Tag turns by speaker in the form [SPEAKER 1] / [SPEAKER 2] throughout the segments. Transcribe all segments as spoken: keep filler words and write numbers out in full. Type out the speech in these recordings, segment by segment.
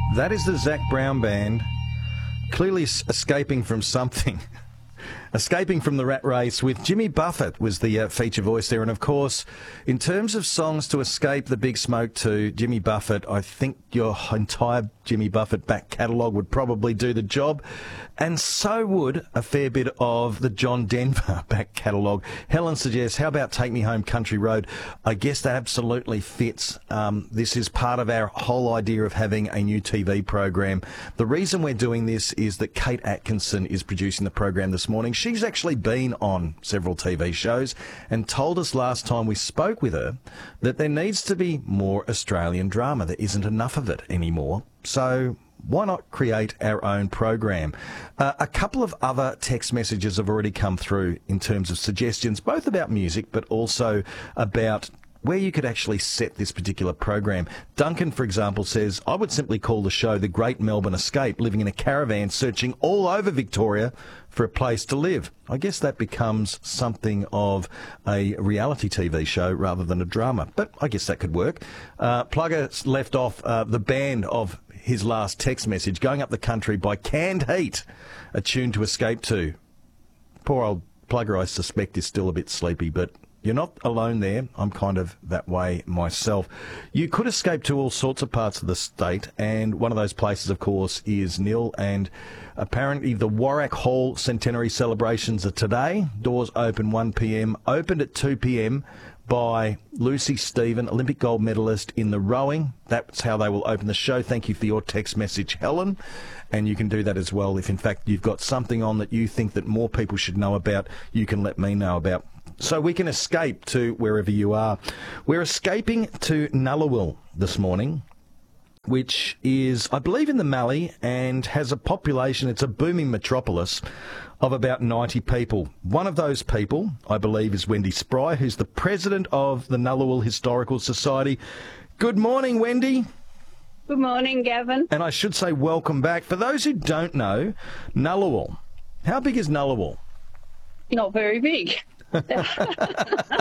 [SPEAKER 1] That is the Zac Brown Band, clearly s- escaping from something. Escaping from the rat race with Jimmy Buffett was the uh, feature voice there. And, of course, in terms of songs to escape the Big Smoke to Jimmy Buffett, I think your entire Jimmy Buffett back catalogue would probably do the job. And so would a fair bit of the John Denver back catalogue. Helen suggests, how about Take Me Home Country Road? I guess that absolutely fits. Um, this is part of our whole idea of having a new T V program. The reason we're doing this is that Kate Atkinson is producing the program this morning. She's actually been on several T V shows and told us last time we spoke with her that there needs to be more Australian drama. There isn't enough of it anymore. So why not create our own program? Uh, a couple of other text messages have already come through in terms of suggestions, both about music but also about where you could actually set this particular program. Duncan, for example, says, I would simply call the show The Great Melbourne Escape, living in a caravan searching all over Victoria for a place to live. I guess that becomes something of a reality T V show rather than a drama, but I guess that could work. Uh, Plugger left off uh, the band of his last text message, Going Up the Country by Canned Heat, a tune to escape to. Poor old Plugger, I suspect, is still a bit sleepy, but you're not alone there. I'm kind of that way myself. You could escape to all sorts of parts of the state, and one of those places, of course, is Nil, and apparently the Warrack Hall centenary celebrations are today. Doors open one p m, opened at two p m by Lucy Stephen, Olympic gold medalist in the rowing. That's how they will open the show. Thank you for your text message, Helen. And you can do that as well if, in fact, you've got something on that you think that more people should know about, you can let me know about. So we can escape to wherever you are. We're escaping to Nullawil this morning, which is, I believe, in the Mallee and has a population, it's a booming metropolis, of about ninety people. One of those people, I believe, is Wendy Spry, who's the president of the Nullawil Historical Society. Good morning, Wendy.
[SPEAKER 2] Good morning, Gavin.
[SPEAKER 1] And I should say welcome back. For those who don't know, Nullawil, how big is Nullawil?
[SPEAKER 2] Not very big.
[SPEAKER 1] I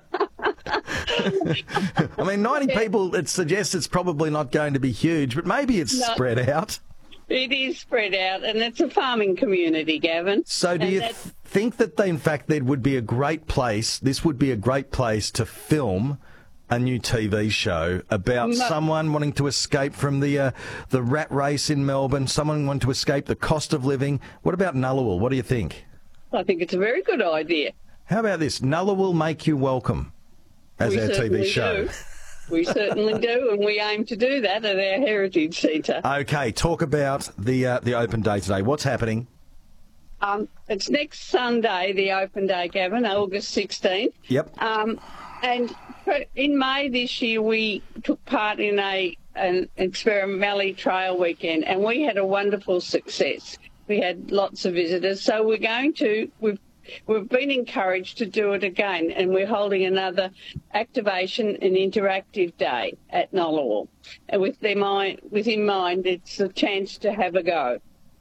[SPEAKER 1] mean, ninety people, it suggests it's probably not going to be huge, but maybe it's
[SPEAKER 2] No.
[SPEAKER 1] spread out.
[SPEAKER 2] It is spread out, and it's a farming community, Gavin.
[SPEAKER 1] So do
[SPEAKER 2] And
[SPEAKER 1] you th-
[SPEAKER 2] that's-
[SPEAKER 1] think that, they, in fact, there would be a great place, this would be a great place to film a new T V show about
[SPEAKER 2] No.
[SPEAKER 1] someone wanting to escape from the uh, the rat race in Melbourne, someone wanting to escape the cost of living? What about Nullawil? What do you think?
[SPEAKER 2] I think it's a very good idea.
[SPEAKER 1] How about this? Nullawil Make You Welcome as
[SPEAKER 2] We
[SPEAKER 1] our T V
[SPEAKER 2] certainly
[SPEAKER 1] show.
[SPEAKER 2] do. We certainly do, and we aim to do that at our Heritage Centre.
[SPEAKER 1] Okay, talk about the uh, the open day today. What's happening?
[SPEAKER 2] Um, it's next Sunday, the open day, Gavin, August sixteenth.
[SPEAKER 1] Yep.
[SPEAKER 2] Um, and in May this year, we took part in a an Experiment Valley Trail weekend, and we had a wonderful success. We had lots of visitors, so we're going to we've we've been encouraged to do it again, and we're holding another activation and interactive day at Nullawil, and with their mind with in mind, it's a chance to have a go.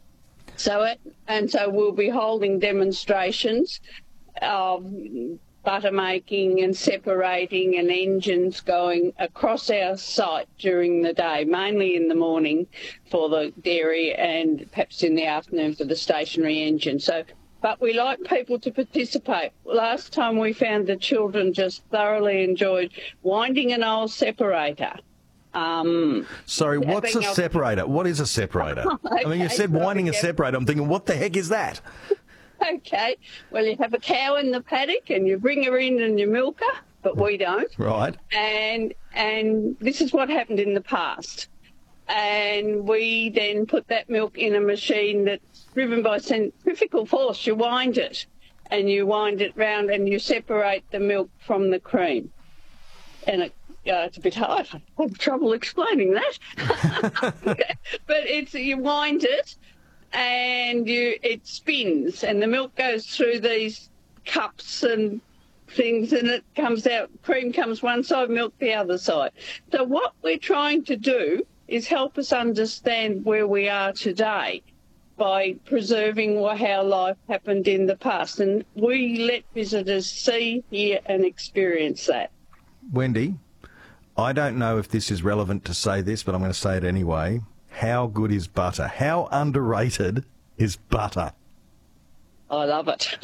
[SPEAKER 2] So it, and so we'll be holding demonstrations of butter making and separating and engines going across our site during the day, mainly in the morning for the dairy and perhaps in the afternoon for the stationary engine. So, but we like people to participate. Last time we found the children just thoroughly enjoyed winding an old separator. Um,
[SPEAKER 1] Sorry, what's a
[SPEAKER 2] having a-
[SPEAKER 1] separator? What is a separator? I mean, you
[SPEAKER 2] Okay,
[SPEAKER 1] said
[SPEAKER 2] sorry,
[SPEAKER 1] winding a
[SPEAKER 2] Kev.
[SPEAKER 1] separator. I'm thinking, what the heck is that?
[SPEAKER 2] Okay, well, you have a cow in the paddock and you bring her in and you milk her, but we don't.
[SPEAKER 1] Right.
[SPEAKER 2] And and this is what happened in the past. And we then put that milk in a machine that's driven by centrifugal force. You wind it, and you wind it round, and you separate the milk from the cream. And it, uh, it's a bit hard. I have trouble explaining that. But it's you wind it, and you it spins, and the milk goes through these cups and things, and it comes out, cream comes one side, milk the other side. So what we're trying to do is help us understand where we are today by preserving wha- how life happened in the past. And we let visitors see, hear and experience that.
[SPEAKER 1] Wendy, I don't know if this is relevant to say this, but I'm going to say it anyway. how good is butter? How underrated is butter?
[SPEAKER 2] I love it.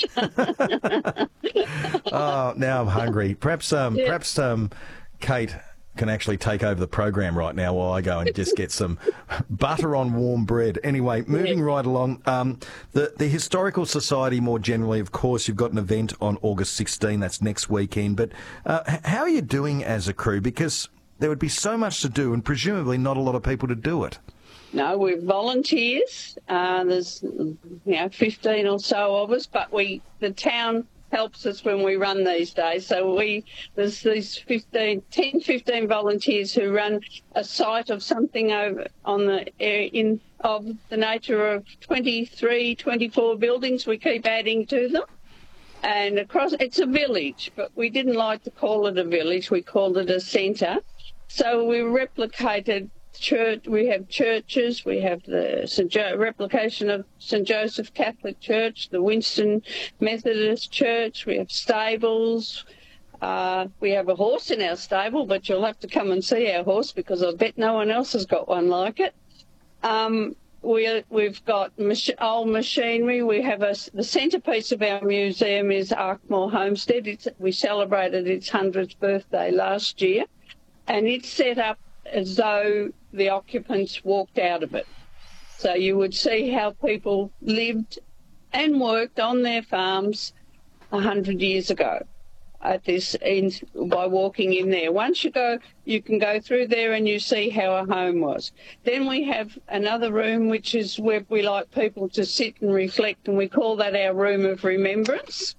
[SPEAKER 1] Oh, now I'm hungry. Perhaps, um,
[SPEAKER 2] Yeah.
[SPEAKER 1] perhaps, um, Kate can actually take over the program right now while I go and just get some butter on warm bread. Anyway, moving
[SPEAKER 2] Yeah.
[SPEAKER 1] right along, um, the the Historical Society more generally, of course, you've got an event on August sixteenth. That's next weekend. But uh, h- how are you doing as a crew? Because there would be so much to do, and presumably not a lot of people to do it.
[SPEAKER 2] No, we're volunteers. Uh, there's, you know, fifteen or so of us, but we, the town helps us when we run these days. So we, there's these fifteen, ten, fifteen volunteers who run a site of something over on the, in, of the nature of twenty-three, twenty-four buildings. We keep adding to them. And across, it's a village, but we didn't like to call it a village. We called it a centre. So we replicated church. We have churches. We have the Saint jo- replication of Saint Joseph Catholic Church, the Winston Methodist Church. We have stables. Uh, we have a horse in our stable, but you'll have to come and see our horse because I bet no one else has got one like it. Um, we, we've got mach- old machinery. We have a, the centrepiece of our museum is Arkmore Homestead. It's, we celebrated its hundredth birthday last year, and it's set up as though the occupants walked out of it. So you would see how people lived and worked on their farms a hundred years ago at this in, by walking in there. Once you go, you can go through there and you see how a home was. Then we have another room which is where we like people to sit and reflect, and we call that our room of remembrance.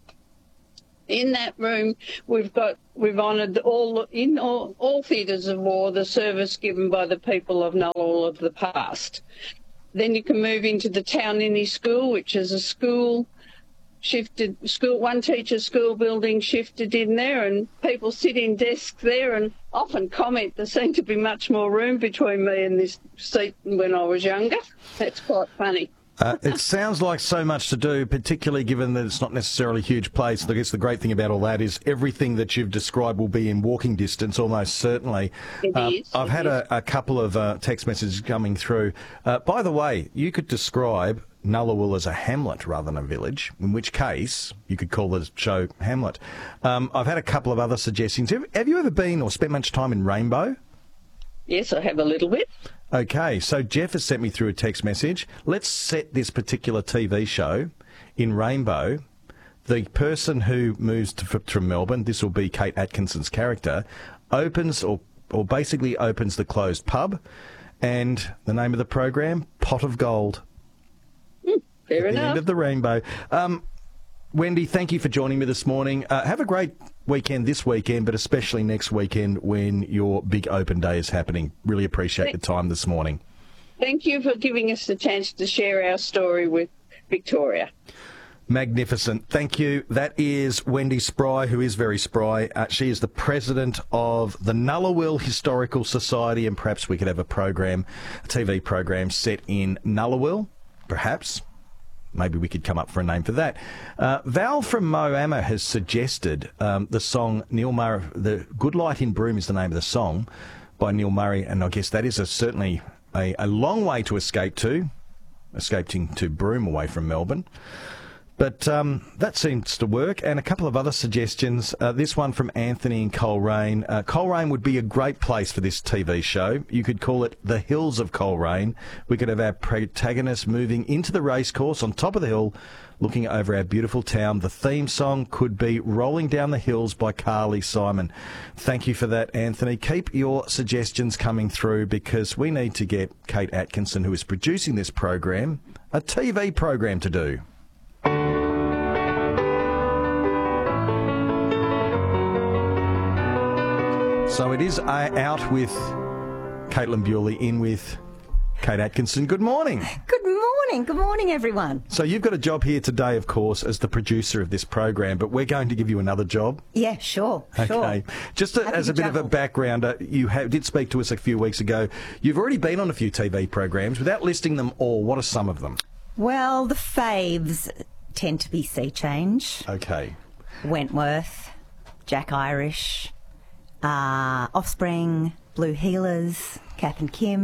[SPEAKER 2] In that room, we've got we've honoured all in all, all theatres of war the service given by the people of Nullall of the past. Then you can move into the Town Innie School, which is a school shifted school one teacher school building shifted in there, and people sit in desks there and often comment there seemed to be much more room between me and this seat when I was younger. That's quite funny.
[SPEAKER 1] Uh, it sounds like so much to do, particularly given that it's not necessarily a huge place. I guess the great thing about all that is everything that you've described will be in walking distance, almost certainly.
[SPEAKER 2] It
[SPEAKER 1] um,
[SPEAKER 2] is,
[SPEAKER 1] I've
[SPEAKER 2] it
[SPEAKER 1] had
[SPEAKER 2] is.
[SPEAKER 1] a, a couple of uh, text messages coming through. Uh, by the way, you could describe Nullawil as a hamlet rather than a village, in which case you could call the show Hamlet. Um, I've had a couple of other suggestions. Have, have you ever been or spent much time in Rainbow?
[SPEAKER 2] Yes, I have a little bit.
[SPEAKER 1] Okay, so Jeff has sent me through a text message. Let's set this particular T V show in Rainbow. The person who moves to, from Melbourne, this will be Kate Atkinson's character, opens or, or basically opens the closed pub, and the name of the program, Pot of Gold.
[SPEAKER 2] Hmm, fair
[SPEAKER 1] At the
[SPEAKER 2] enough.
[SPEAKER 1] end of the rainbow. Um, Wendy, thank you for joining me this morning. Uh, have a great weekend this weekend, but especially next weekend when your big open day is happening. Really appreciate the time this morning.
[SPEAKER 2] Thank you for giving us the chance to share our story with Victoria.
[SPEAKER 1] Magnificent. Thank you. That is Wendy Spry, who is very spry. Uh, she is the president of the Nullawil Historical Society, and perhaps we could have a program, a T V program set in Nullawil, perhaps. Maybe we could come up for a name for that. Uh, Val from Moama has suggested um, the song Neil Murray, the Good Light in Broome is the name of the song by Neil Murray, and I guess that is a, certainly a, a long way to escape to, escaping to Broome away from Melbourne. But um, that seems to work. And a couple of other suggestions. Uh, this one from Anthony in Coleraine. Uh, Coleraine would be a great place for this T V show. You could call it The Hills of Coleraine. We could have our protagonist moving into the racecourse on top of the hill, looking over our beautiful town. The theme song could be Rolling Down the Hills by Carly Simon. Thank you for that, Anthony. Keep your suggestions coming through because we need to get Kate Atkinson, who is producing this program, a T V program to do. So it is uh, out with Caitlin Bewley, in with Kate Atkinson. Good morning.
[SPEAKER 3] Good morning. Good morning, everyone.
[SPEAKER 1] So you've got a job here today, of course, as the producer of this program, but we're going to give you another job.
[SPEAKER 3] Yeah, sure, sure.
[SPEAKER 1] Okay. Just a,
[SPEAKER 3] Happy
[SPEAKER 1] as a
[SPEAKER 3] to
[SPEAKER 1] bit of a
[SPEAKER 3] juggle.
[SPEAKER 1] background, uh, you have, did speak to us a few weeks ago. You've already been on a few T V programs. Without listing them all, what are some of them?
[SPEAKER 3] Well, the faves tend to be Sea Change,
[SPEAKER 1] Okay.
[SPEAKER 3] Wentworth, Jack Irish, uh, Offspring, Blue Healers, Kath and Kim,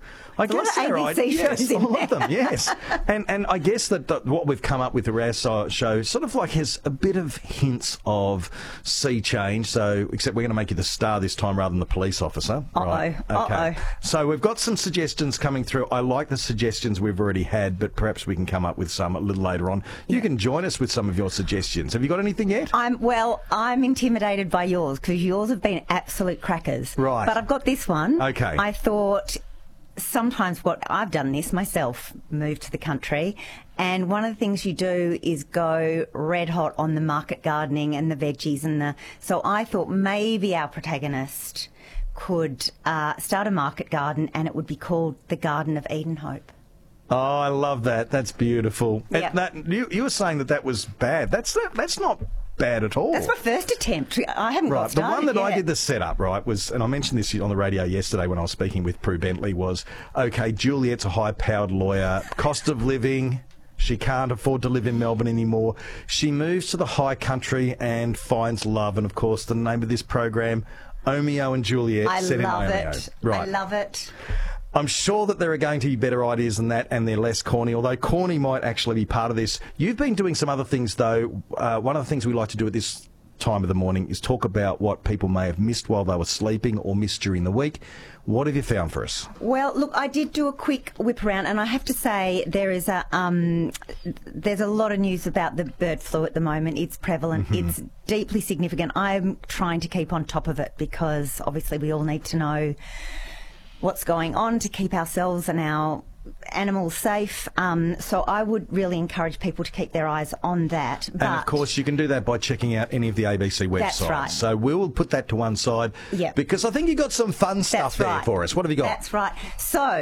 [SPEAKER 1] I
[SPEAKER 3] There's a lot
[SPEAKER 1] guess
[SPEAKER 3] of
[SPEAKER 1] they're
[SPEAKER 3] A B
[SPEAKER 1] right.
[SPEAKER 3] C
[SPEAKER 1] Yes,
[SPEAKER 3] shows in
[SPEAKER 1] all of
[SPEAKER 3] there.
[SPEAKER 1] them, yes. And and I guess that, that what we've come up with the our so- show sort of like has a bit of hints of sea change. So, except we're going to make you the star this time rather than the police officer.
[SPEAKER 3] Uh-oh,
[SPEAKER 1] Right? Okay.
[SPEAKER 3] uh-oh.
[SPEAKER 1] So we've got some suggestions coming through. I like the suggestions we've already had, but perhaps we can come up with some a little later on. You can join us with some of your suggestions. Have you got anything yet?
[SPEAKER 3] I'm well. I'm intimidated by yours because yours have been absolute crackers.
[SPEAKER 1] Right.
[SPEAKER 3] But I've got this one.
[SPEAKER 1] Okay.
[SPEAKER 3] I thought sometimes what I've done this myself, moved to the country, and one of the things you do is go red hot on the market gardening and the veggies and the. So I thought maybe our protagonist could uh, start a market garden, and it would be called the Garden of Eden Hope.
[SPEAKER 1] Oh, I love that. That's beautiful. And
[SPEAKER 3] Yep.
[SPEAKER 1] that, you, you were saying that that was bad. That's not, that's not bad at all.
[SPEAKER 3] That's my first attempt. I haven't
[SPEAKER 1] Right,
[SPEAKER 3] got
[SPEAKER 1] the
[SPEAKER 3] started
[SPEAKER 1] one that I
[SPEAKER 3] yet.
[SPEAKER 1] did the setup, right, was, and I mentioned this on the radio yesterday when I was speaking with Prue Bentley, was, okay, Juliet's a high-powered lawyer, cost of living, she can't afford to live in Melbourne anymore. She moves to the high country and finds love, and of course the name of this program, Omeo and Juliet,
[SPEAKER 3] I
[SPEAKER 1] set
[SPEAKER 3] love
[SPEAKER 1] in Omeo.
[SPEAKER 3] it.
[SPEAKER 1] Right.
[SPEAKER 3] I love it.
[SPEAKER 1] I'm sure that there are going to be better ideas than that, and they're less corny, although corny might actually be part of this. You've been doing some other things, though. Uh, one of the things we like to do at this time of the morning is talk about what people may have missed while they were sleeping or missed during the week. What have you found for us?
[SPEAKER 3] Well, look, I did do a quick whip around, and I have to say there is a um, there's a lot of news about the bird flu at the moment. It's prevalent.
[SPEAKER 1] Mm-hmm.
[SPEAKER 3] It's deeply significant. I'm trying to keep on top of it because obviously we all need to know what's going on to keep ourselves and our animals safe. Um, so I would really encourage people to keep their eyes on that. But
[SPEAKER 1] And of course, you can do that by checking out any of the A B C websites.
[SPEAKER 3] That's right.
[SPEAKER 1] So we will put that to one side.
[SPEAKER 3] Yep.
[SPEAKER 1] Because I think you got some fun stuff
[SPEAKER 3] that's
[SPEAKER 1] there
[SPEAKER 3] right.
[SPEAKER 1] for us. What have you got?
[SPEAKER 3] That's right. So